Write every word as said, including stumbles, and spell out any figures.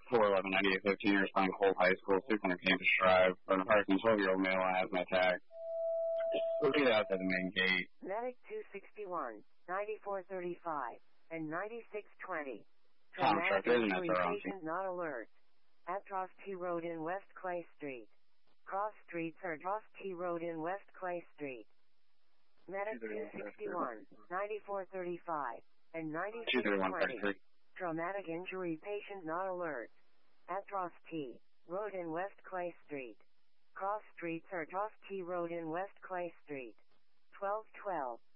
four eleven ninety-eight fifteen, responding Holt High School, six hundred Campus Drive, for an approximately twelve-year-old male on asthma attack. We'll be outside the main gate. Medic two sixty-one, ninety-four thirty-five, and ninety-six twenty. Tom truck, there's an S R on patient not alert. At Ross T Road in West Clay Street. Cross Streets are Ross T Road in West Clay Street. Medic two sixty-one, ninety-four thirty-five, and ninety-six twenty. Traumatic injury patient not alert. At Ross T Road in West Clay Street. Cross Streets are Ross T Road in West Clay Street. twelve twelve.